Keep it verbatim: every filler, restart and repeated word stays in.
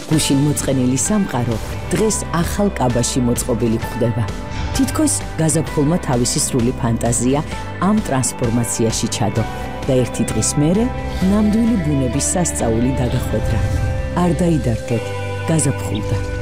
გუშინ მოწყენილი სამყარო დღეს ახალ კაბაში მოწყობილი ხდება. თითქოს გაზაფხულმა თავისი სრული ფანტაზია ამ ტრანსფორმაციაში ჩადო და ერთი დღის მერე ნამდვილი ბუნების სასწაული დაგახვედრა. არ დაიდარდეთ, გაზაფხულდა.